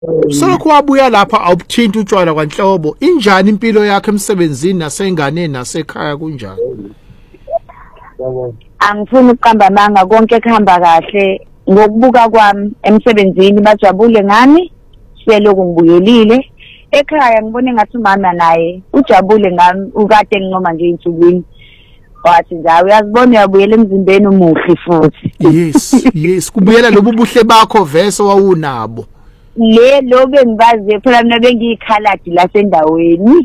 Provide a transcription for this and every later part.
Sokho wabuya lapha awubuthinta utshwala kwanhlobo. Injani impilo yakhe emsebenzini nasenganeni nasekhaya kunjani? Angifuni ukuqamba amanga konke kuhamba kahle ngokubuka kwami emsebenzini bajabule ngami siyeloku ngibuyelile ekhaya ngibone ngathi umama naye ujabule ngami ukade nginqoma nje insukwini wathi nja uyazibona uyabuyela emzimbeni omuhle futhi yes kubuyela lobu buhle bakho vese wawunabo lo bengibazi phela mina bengiyikhaladi la sendaweni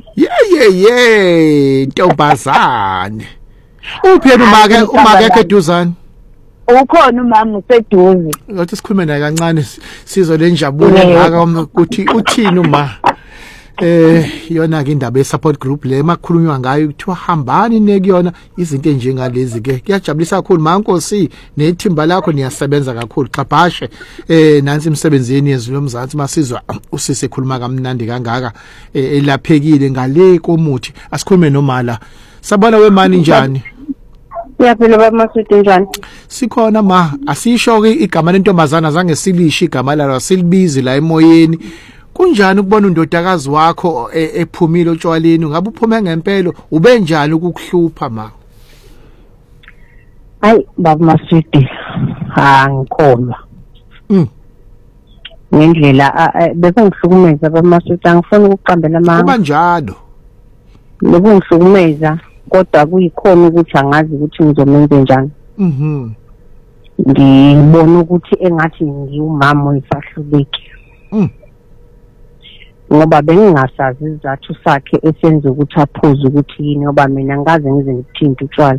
ntombazane uphela umake eduzane ukhona umama useduze ngathi sikhulume naye kancane sizwe lenjabulo ngaka ukuthi uthini uma yona ke indaba ye-support group le makhulunywa ngayo kuthiwa hambani nekuyona izinto enjengalezi ke kuyajabulisa kakhulu mankosi nethimba lakho niyasebenza kakhulu xabhashe nansi emsebenzini yezwe lomzansi masizwa usise ekhuluma kamnandi kangaka elaphekile ngale komuthi asikhulume nomala sabona wemani njani Siyaphila baMasudi njani? Sikhona ma asisho ke igama lentombazana zange silisho igama lalo silibizi la emoyeni kunjani ukubona undodakazi wakho ephumile otshwaleni ngabe uphume ngempela ube njani ukukuhlupha ma Hayi baMasudi angikholwa ngendlela bese ngihlukumeza baMasudi angifuni ukuqambela amanga kuba njalo ngihlukumeza kodwa kuyikhona ukuthi angazi ukuthi ngizomenze njani ngibona ukuthi engathi ngiyumama oyifahluleki ngoba bengingasazi izathu sakhe esenza ukuthi aphuze ukuthi yini ngoba mina ngaze ngize ngithinta utshwala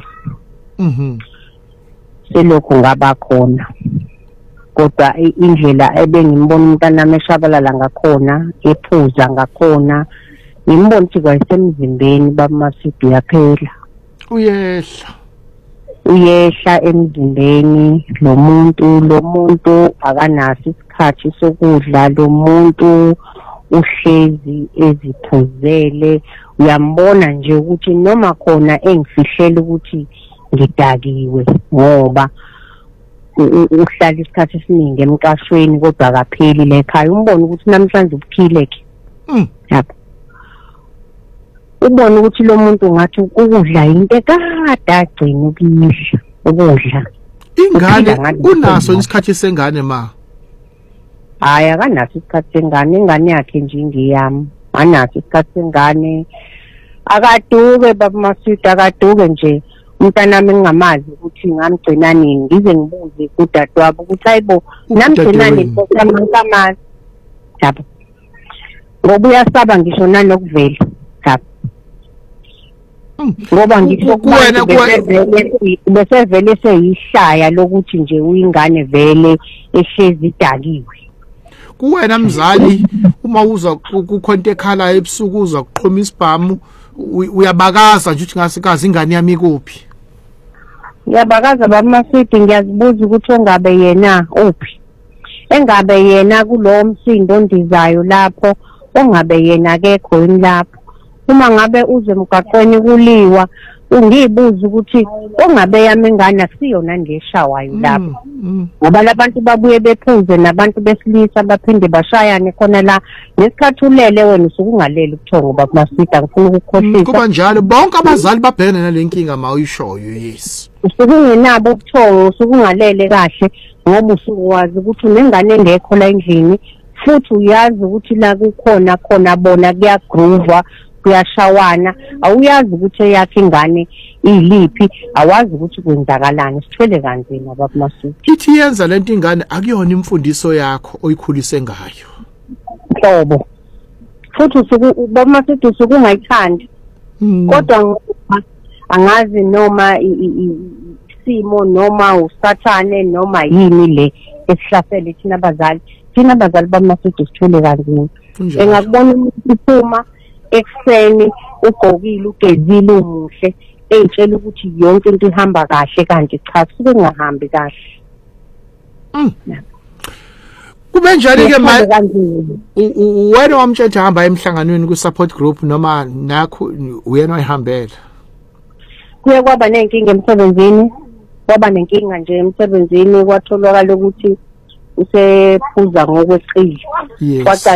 selokhu ngaba khona kodwa indlela ebengimbona umntana ameshabalala ngakhona ephuza ngakhona ngimbona ukuthi kwayisemzimbeni baMasudi uyaphela uyehla emzimbeni lo muntu akanaso isikhathi sokudla lo muntu uhlezi eziphuzele uyambona nje ukuthi noma khona engifihlela ukuthi ngidakiwe ngoba uhlala isikhathi esiningi emkashweni kodwa akapheli la ekhaya umbona ukuthi namhlanje uphile ke yabo ubona ukuthi lo muntu ngathi ukudla into ekade agcina ukuyidla ukudla ingane unaso isikhathi sengane ma hayi akanaso isikhathi sengane ingane yakhe nje ngiyami anaso isikhathi sengane akaduke baMasudi akaduke nje umntana nami ngingamazi ukuthi ngamgcina nini ngize ngibuze kudadewabo ukuthi hayibo namgcina nini ngamazi yabo ngoba uyasaba ngisho nanokuvela yabo ngoba ngisho kuwena besevele seyihlaya lokuthi nje uyingane vele ehlezi idakiwe kuwena mzali uma uza kukhonto ekhala ebusuku uza kuqhoma isibhamu uyabakaza nje ukuthi ngasikazi ingane yami kuphi ngiyabakaza baMasudi ngiyazibuza ukuthi ongabe yena uphi engabe yena kulowo msindo ondizayo lapho ongabe yena akekho yini lapho uma ngabe uze emgaqweni kuliwa ungibuza ukuthi ongabe yami ingane akusiyona ngeshawayo lapho ngoba labantu babuye bephuze nabantu besilisa baphinde bashayane khona la nesikhathi ulele wena usukungaleli ubuthongo baMasudi angifuni ukukhohlisa kuba njalo bonke abazali babhekene nalenkinga mawuyishoyo yes usukungenabo ubuthongo usukungalele kahle ngoba usukwazi ukuthi unengane engekho la endlini futhi uyazi ukuthi la kukhona khona bona kuyagroova kuyashawana awuyazi ukuthi eyakhe ingane iliphi awazi ukuthi kwenzakalani sithwele kanzima baMasudi ithi yenza lento ingane akuyona imfundiso yakho oyikhulise ngayo hlobo futhi baMasudi usukungayithandi kodwa angazi noma isimo noma usathane noma yini le esihlasele thina abazali baMasudi sithwele kanzima engakubona ukuthi iphuma ekseni ugqokile ugezile umuhle etshela ukuthi yonke into ihamba kahle kanti cha kusuke kungahambi kahle kube njani ke wena wamtshela hamba emhlanganweni ku support group noma nakho uyena wayihambela kuye kwaba nenkinga emsebenzini kwaba nenkinga nje emsebenzini kwatholakala ukuthi usephuza ngokweqile. Yes. Kwaca